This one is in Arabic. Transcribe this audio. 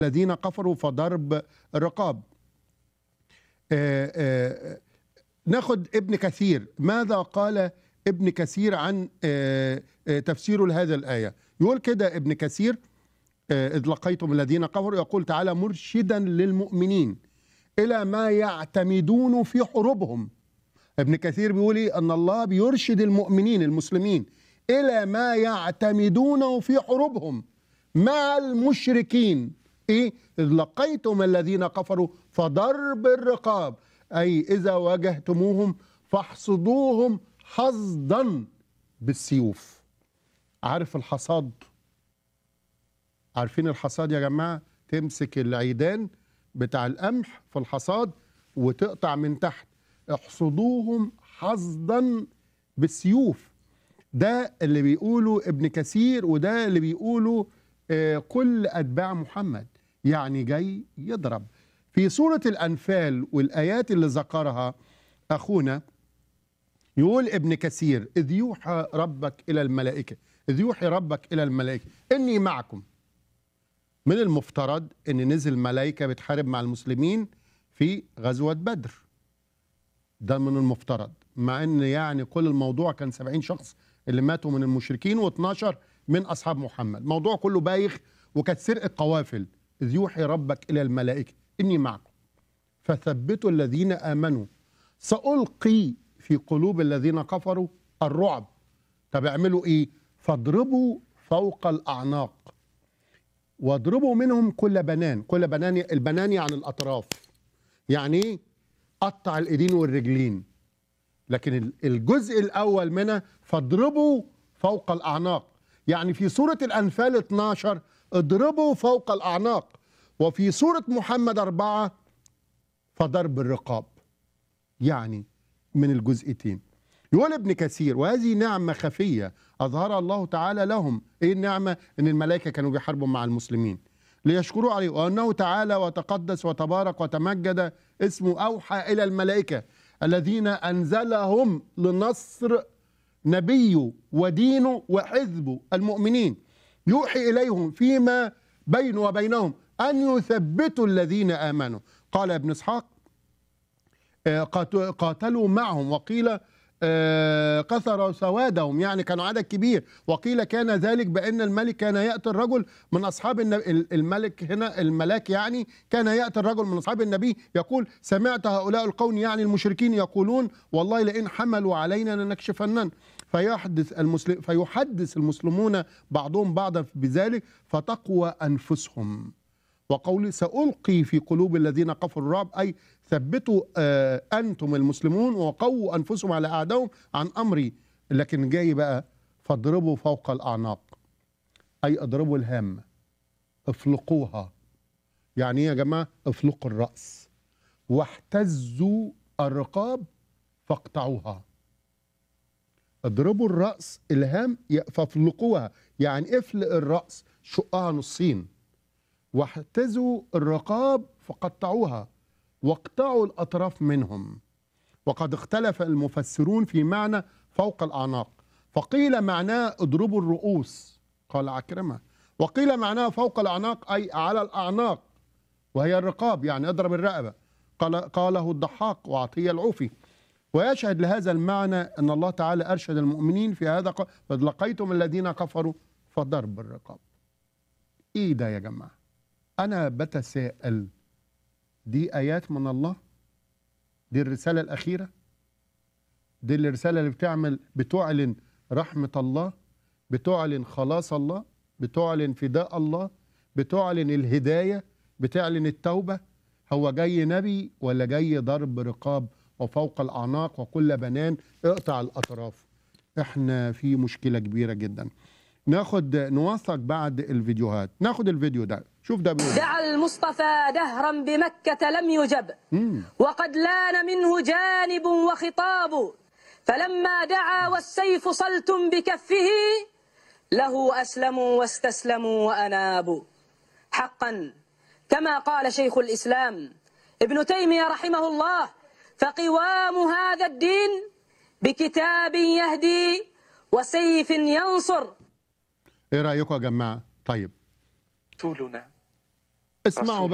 الذين كفروا فضرب الرقاب. ناخد ابن كثير، ماذا قال ابن كثير عن تفسيره لهذه الآية؟ يقول كده ابن كثير: إذ لقيتم الذين كفروا، يقول تعالى مرشدا للمؤمنين إلى ما يعتمدون في حروبهم. ابن كثير بيقول أن الله بيرشد المؤمنين المسلمين إلى ما يعتمدونه في حروبهم مع المشركين. إذ لقيتم الذين كفروا فضرب الرقاب، أي إذا واجهتموهم فاحصدوهم حصدا بالسيوف. عارف الحصاد؟ عارفين الحصاد يا جماعة؟ تمسك العيدان بتاع القمح في الحصاد وتقطع من تحت. احصدوهم حصدا بالسيوف. ده اللي بيقوله ابن كثير، وده اللي بيقوله كل أتباع محمد، يعني جاي يضرب. في سورة الأنفال والآيات اللي ذكرها أخونا، يقول ابن كثير: إذ يوحى ربك إلى الملائكة، إذ يوحي ربك إلى الملائكة إني معكم. من المفترض أن نزل ملائكة بتحارب مع المسلمين في غزوة بدر، ده من المفترض، مع أن يعني كل الموضوع كان 70 شخص اللي ماتوا من المشركين و12 من أصحاب محمد. موضوع كله بايخ وكانت سرقة قوافل. إذ يوحي ربك إلى الملائكة إني معكم فثبتوا الذين آمنوا سألقي في قلوب الذين كفروا الرعب. طب اعملوا إيه؟ فاضربوا فوق الأعناق واضربوا منهم كل بنان. كل بنان، البنان يعني الأطراف، يعني إيه؟ قطع الإيدين والرجلين. لكن الجزء الأول منها فاضربوا فوق الأعناق، يعني في سورة الأنفال 12 اضربوا فوق الأعناق، وفي سورة محمد 4 فضرب الرقاب، يعني من الجزئتين. يقول ابن كثير: وهذه نعمة خفية أظهرها الله تعالى لهم. إيه النعمة؟ إن الملائكة كانوا بيحاربوا مع المسلمين ليشكروا عليه، وأنه تعالى وتقدس وتبارك وتمجد اسمه أوحى إلى الملائكة الذين أنزلهم لنصر نبيه ودينه وحزبه المؤمنين، يوحي إليهم فيما بينه وبينهم أن يثبتوا الذين آمنوا. قال ابن إسحاق: قاتلوا معهم، وقيل كثروا سوادهم، يعني كانوا عدد كبير، وقيل كان ذلك بأن الملك كان يأتي الرجل من أصحاب الملك هنا الملاك، يعني كان يأتي الرجل من أصحاب النبي يقول: سمعت هؤلاء القوم، يعني المشركين، يقولون والله لئن حملوا علينا لنكشفنن. فيحدث المسلمون بعضهم بعضا بذلك فتقوى أنفسهم. وقولي سألقي في قلوب الذين كفروا الرعب، أي ثبتوا أنتم المسلمون وقووا أنفسهم على أعدائهم عن أمري. لكن جاي بقى فاضربوا فوق الأعناق، أي اضربوا الهامة، افلقوها. يعني يا جماعة افلقوا الرأس، واحتزوا الرقاب فاقطعوها. اضربوا الرأس الهام فافلقوها، يعني افلق الرأس، شقها نصين. واحتزوا الرقاب فقطعوها واقطعوا الأطراف منهم. وقد اختلف المفسرون في معنى فوق الأعناق، فقيل معناه اضربوا الرؤوس، قال عكرمة، وقيل معناه فوق الأعناق أي على الأعناق وهي الرقاب، يعني اضرب الرقبة، قاله الضحاك وعطية العوفي. ويشهد لهذا المعنى أن الله تعالى أرشد المؤمنين في هذا: قد لقيتم الذين كفروا فضرب الرقاب. إيه ده يا جماعة؟ أنا بتساءل، دي آيات من الله؟ دي الرسالة الأخيرة؟ دي الرسالة اللي بتعلن رحمة الله، بتعلن خلاص الله، بتعلن فداء الله، بتعلن الهداية، بتعلن التوبة؟ هو جاي نبي ولا جاي ضرب رقاب وفوق الأعناق وكل بنان اقطع الأطراف؟ احنا في مشكلة كبيرة جدا. نوثق بعد الفيديوهات. ناخد الفيديو ده، شوف ده بيقول: دعا المصطفى دهرا بمكة لم يجب، وقد لان منه جانب وخطاب، فلما دعا والسيف صلت بكفه له أسلموا واستسلموا وأنابوا. حقا كما قال شيخ الإسلام ابن تيمية رحمه الله: فقوام هذا الدين بكتاب يهدي وسيف ينصر. ايه رأيكم يا جماعة؟ طيب، رسولنا اسمعوا